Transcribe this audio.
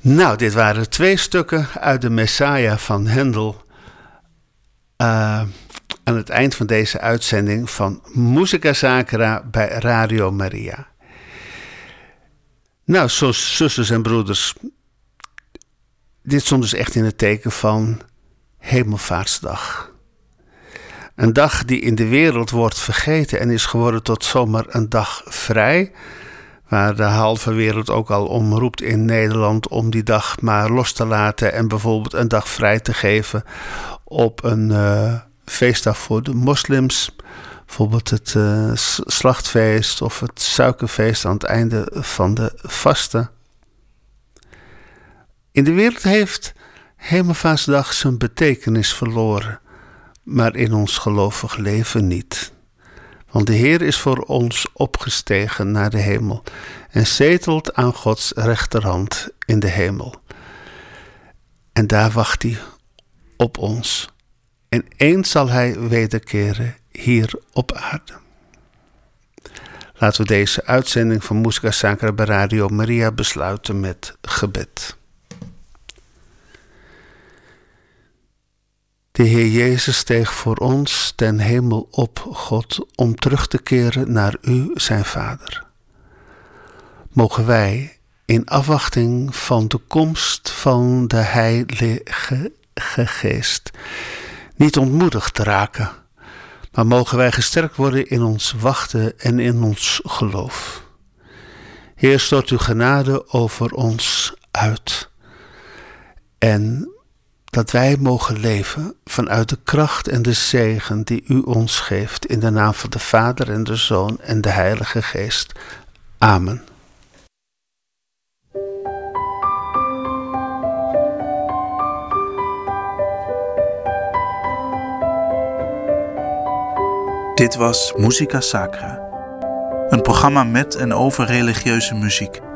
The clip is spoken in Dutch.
Nou, dit waren 2 stukken uit de Messiah van Handel. Aan het eind van deze uitzending van Musica Sacra bij Radio Maria. Nou, zusters en broeders. Dit stond dus echt in het teken van Hemelvaartsdag. Een dag die in de wereld wordt vergeten en is geworden tot zomaar een dag vrij. Waar de halve wereld ook al om roept in Nederland om die dag maar los te laten en bijvoorbeeld een dag vrij te geven op een feestdag voor de moslims. Bijvoorbeeld het slachtfeest of het suikerfeest aan het einde van de vasten. In de wereld heeft Hemelvaartsdag zijn betekenis verloren, maar in ons gelovig leven niet. Want de Heer is voor ons opgestegen naar de hemel en zetelt aan Gods rechterhand in de hemel. En daar wacht hij op ons. En eens zal hij wederkeren hier op aarde. Laten we deze uitzending van Musica Sacra bij Radio Maria besluiten met gebed. De Heer Jezus steeg voor ons ten hemel op, God, om terug te keren naar U, zijn Vader. Mogen wij, in afwachting van de komst van de Heilige Geest, niet ontmoedigd raken, maar mogen wij gesterkt worden in ons wachten en in ons geloof. Heer, stort uw genade over ons uit en dat wij mogen leven vanuit de kracht en de zegen die u ons geeft, in de naam van de Vader en de Zoon en de Heilige Geest. Amen. Dit was Musica Sacra, een programma met en over religieuze muziek.